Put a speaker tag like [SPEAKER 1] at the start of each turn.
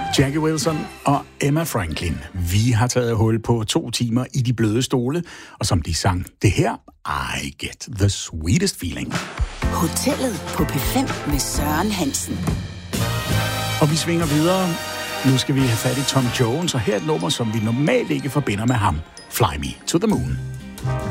[SPEAKER 1] Jackie Wilson og Emma Franklin. Vi har taget hul på 2 timer i de bløde stole, og som de sang det her, I get the sweetest feeling.
[SPEAKER 2] Hotellet på P5 med Søren Hansen.
[SPEAKER 1] Og vi svinger videre. Nu skal vi have fat i Tom Jones, og her er et nummer, som vi normalt ikke forbinder med ham. Fly Me to the Moon.